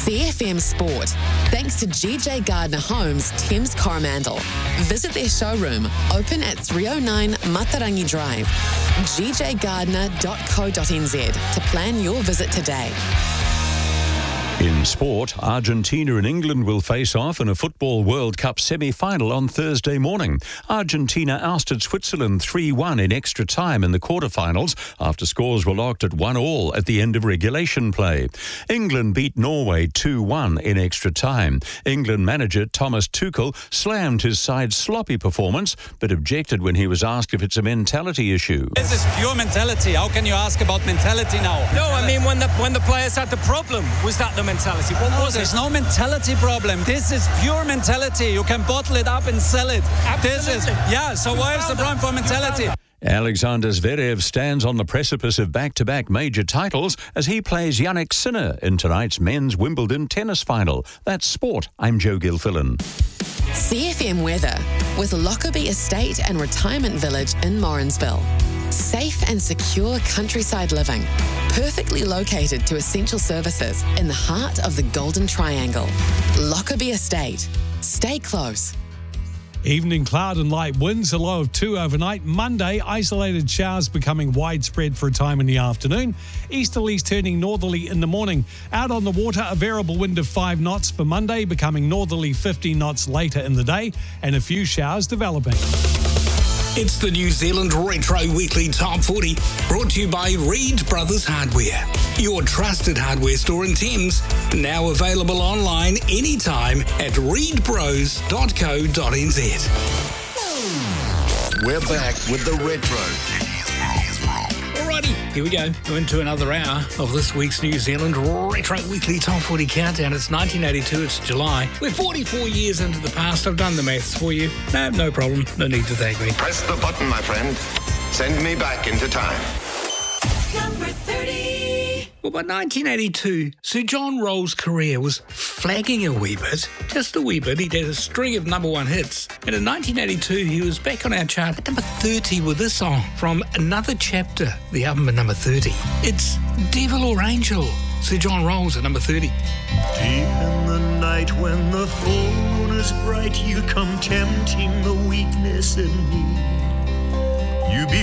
CFM Sport, thanks to GJ Gardner Homes, Thames Coromandel. Visit their showroom, open at 309 Matarangi Drive, gjgardner.co.nz to plan your visit today. In sport, Argentina and England will face off in a Football World Cup semi-final on Thursday morning. Argentina ousted Switzerland 3-1 in extra time in the quarterfinals after scores were locked at 1-1 at the end of regulation play. England beat Norway 2-1 in extra time. England manager Thomas Tuchel slammed his side's sloppy performance but objected when he was asked if it's a mentality issue. This is pure mentality. How can you ask about mentality now? No, I mean when the players had the problem, was that the mentality? What was There's it? no mentality problem. This is pure mentality. You can bottle it up and sell it. Absolutely. So why is the problem for mentality? Alexander Zverev stands on the precipice of back-to-back major titles as he plays Jannik Sinner in tonight's men's Wimbledon tennis final. That's sport. I'm Joe Gilfillan. CFM weather with Lockerbie Estate and Retirement Village in Morrinsville. Safe and secure countryside living, perfectly located to essential services in the heart of the Golden Triangle. Lockerbie Estate. Stay close. Evening cloud and light winds, a low of 2 overnight. Monday, isolated showers becoming widespread for a time in the afternoon. Easterlies turning northerly in the morning. Out on the water, a variable wind of 5 knots for Monday, becoming northerly 15 knots later in the day, and a few showers developing. It's the New Zealand Retro Weekly Top 40, brought to you by Reed Brothers Hardware, your trusted hardware store in Thames, now available online anytime at reedbros.co.nz. We're back with the Retro. Alrighty, here we go. We're into another hour of this week's New Zealand Retro Weekly Top 40 Countdown. It's 1982, it's July. We're 44 years into the past. I've done the maths for you. No problem. No need to thank me. Press the button, my friend. Send me back into time. Number 30. Well, by 1982, Sir John Rawls' career was flagging a wee bit. Just a wee bit. He did a string of number one hits. And in 1982, he was back on our chart at number 30 with this song from Another Chapter, the album at number 30. It's Devil or Angel. Sir John Rawls at number 30. Deep in the night when the full moon is bright, you come tempting the weakness in me. You be